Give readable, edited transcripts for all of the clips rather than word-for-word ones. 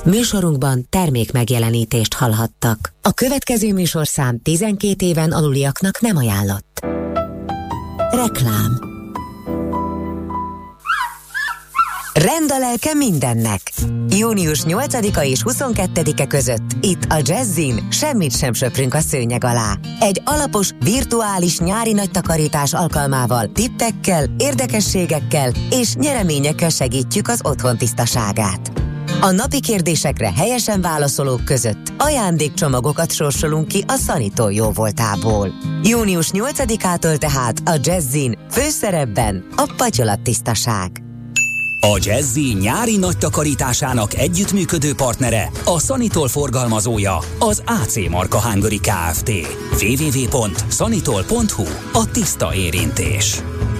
Műsorunkban termék megjelenítést hallhattak. A következő műsorszám 12 éven aluliaknak nem ajánlott. Reklám. Rend a lelke mindennek. Június 8-a és 22-e között itt a Jazzin semmit sem söprünk a szőnyeg alá. Egy alapos, virtuális nyári nagy takarítás alkalmával tippekkel, érdekességekkel és nyereményekkel segítjük az otthon tisztaságát. A napi kérdésekre helyesen válaszolók között ajándékcsomagokat sorsolunk ki a Sanitol jóvoltából. Június 8-ától tehát a Jazzin főszerepben a patyolattisztaság. A Jazzy nyári nagy takarításának együttműködő partnere, a Sanitol forgalmazója, az AC Marka Hungary Kft. www.sanitol.hu. A tiszta érintés.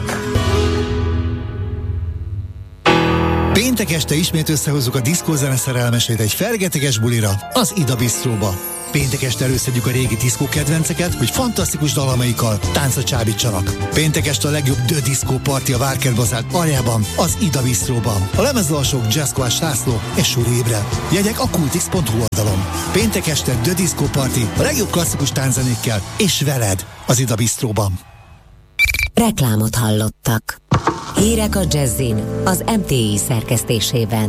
Péntek este ismét összehozzuk a diszkózene szerelmesét egy fergeteges bulira, az Ida Bistróba. Péntek este előszedjük a régi diszkó kedvenceket, hogy fantasztikus dalamaikkal táncra csábítsanak. Péntek este a legjobb The Disco Party a Várkertbazár aljában, az Ida Bistróban. A lemezalsók Jazzkoás László és Suri Ébre. Jegyek a kultix.hu oldalon. Péntek este The Disco Party a legjobb klasszikus tánczenékkel és veled az Ida Bistróban. Reklámot hallottak. Hírek a Jazzin az MTI szerkesztésében.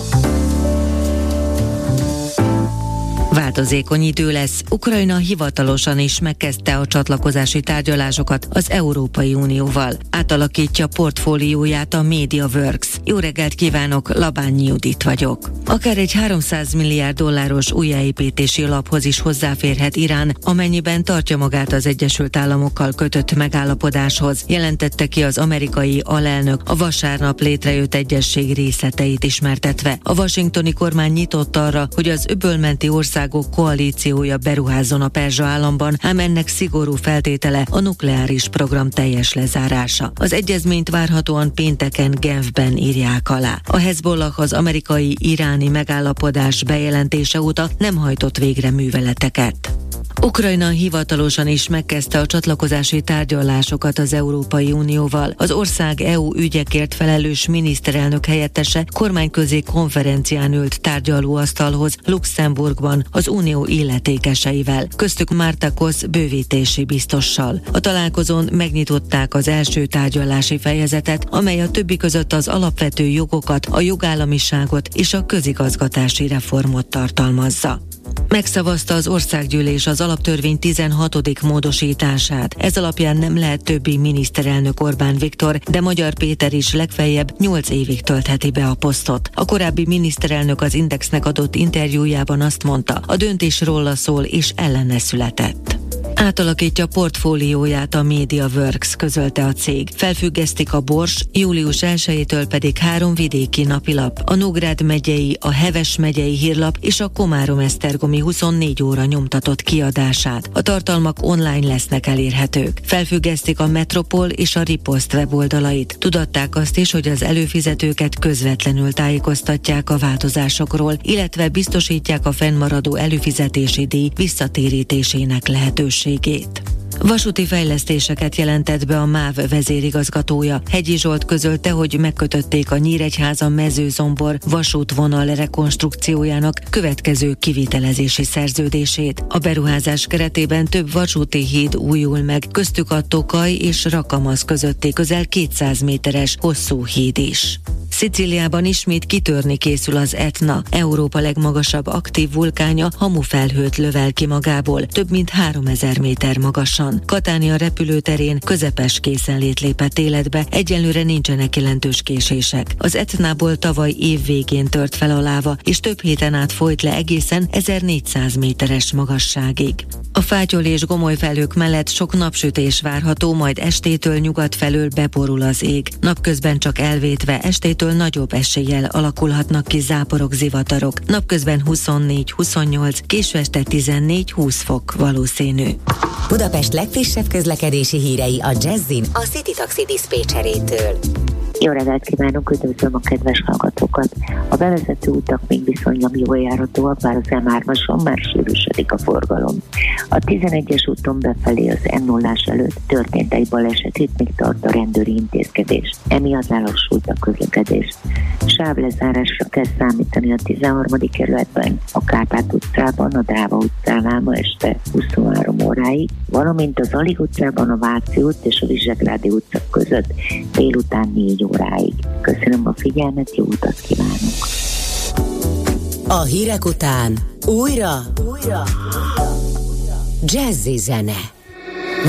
Változékony idő lesz. Ukrajna hivatalosan is megkezdte a csatlakozási tárgyalásokat az Európai Unióval. Átalakítja portfólióját a MediaWorks. Jó reggelt kívánok, Labányi Judit vagyok. Akár egy $300 milliárd újjáépítési alaphoz is hozzáférhet Irán, amennyiben tartja magát az Egyesült Államokkal kötött megállapodáshoz, jelentette ki az amerikai alelnök a vasárnap létrejött egyezség részleteit ismertetve. A washingtoni kormány nyitott arra, hogy az öbölmenti országok koalíciója beruházzon a Perzsa államban, ám ennek szigorú feltétele a nukleáris program teljes lezárása. Az egyezményt várhatóan pénteken Genfben írják alá. A Hezbollah az amerikai-iráni megállapodás bejelentése óta nem hajtott végre műveleteket. Ukrajna hivatalosan is megkezdte a csatlakozási tárgyalásokat az Európai Unióval. Az ország EU ügyekért felelős miniszterelnök helyettese kormányközi konferencián ült tárgyalóasztalhoz Luxemburgban az unió illetékeseivel, köztük Marta Kosz bővítési biztossal. A találkozón megnyitották az első tárgyalási fejezetet, amely a többi között az alapvető jogokat, a jogállamiságot és a közigazgatási reformot tartalmazza. Megszavazta az országgyűlés az alaptörvény 16. módosítását. Ez alapján nem lehet többi miniszterelnök Orbán Viktor, de Magyar Péter is legfeljebb 8 évig töltheti be a posztot. A korábbi miniszterelnök az Indexnek adott interjújában azt mondta, a döntés róla szól és ellene született. Átalakítja portfólióját a MediaWorks, közölte a cég. Felfüggesztik a Bors, július 1-től pedig 3 vidéki napilap, a Nógrád megyei, a Heves megyei hírlap és a Komárom-esztergomi 24 óra nyomtatott kiadását. A tartalmak online lesznek elérhetők. Felfüggesztik a Metropol és a Ripost weboldalait. Tudatták azt is, hogy az előfizetőket közvetlenül tájékoztatják a változásokról, illetve biztosítják a fennmaradó előfizetési díj visszatérítésének lehetőségét. Vasúti fejlesztéseket jelentett be a MÁV vezérigazgatója. Hegyi Zsolt közölte, hogy megkötötték a Nyíregyháza-Mezőzombor vasútvonal rekonstrukciójának következő kivitelezési szerződését. A beruházás keretében több vasúti híd újul meg, köztük a Tokaj és Rakamasz közötti közel 200 méteres hosszú híd is. Szicíliában ismét kitörni készül az Etna. Európa legmagasabb aktív vulkánja hamufelhőt lövel ki magából, több mint 3000 méter magasan. Katánia repülőterén közepes készenlét lépett életbe, egyelőre nincsenek jelentős késések. Az Etnából tavaly év végén tört fel a láva, és több héten át folyt le egészen 1400 méteres magasságig. A fátyol és gomoly felhők mellett sok napsütés várható, majd estétől nyugat felől beborul az ég. Napközben csak elvétve, estétől nagyobb eséllyel alakulhatnak ki záporok, zivatarok. Napközben 24-28, késő este 14-20 fok valószínű. Budapest legfrissebb közlekedési hírei a Jazzin a City Taxi diszpécserétől. Jó reggelt kívánok, üdvözlöm a kedves hallgatókat! A bevezető utak még viszonylag jól járhatóak, bár az M3-ason már sűrűsödik a forgalom. A 11-es úton befelé az M0-ás előtt történt egy baleset, itt még tart a rendőri intézkedés. Emiatt lelassult a közlekedés. Sávlezárásra kell számítani a 13. kerületben, a Kárpát utcában, a Dráva utcánál ma este 23 óráig, valamint az Alig utcában, a Váci út és a Vizsegrádi utca között délután 4 óráig. Köszönöm a figyelmet, jó utat kívánok! A hírek után újra Jazzy zene.